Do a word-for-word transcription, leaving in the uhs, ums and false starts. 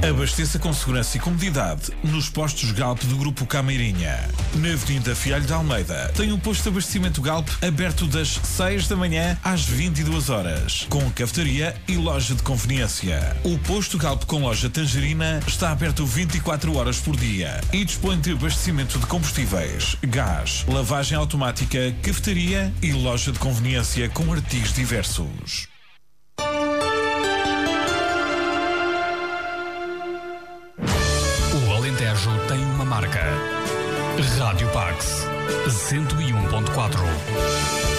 Abasteça com segurança e comodidade nos postos Galp do Grupo Cameirinha. Na Avenida Fialho de Almeida tem um posto de abastecimento Galp aberto das seis da manhã às vinte e duas horas, com cafetaria e loja de conveniência. O posto Galp com loja Tangerina está aberto vinte e quatro horas por dia e dispõe de abastecimento de combustíveis, gás, lavagem automática, cafetaria e loja de conveniência com artigos diversos. O Alentejo tem uma marca. Rádio Pax cento e um ponto quatro.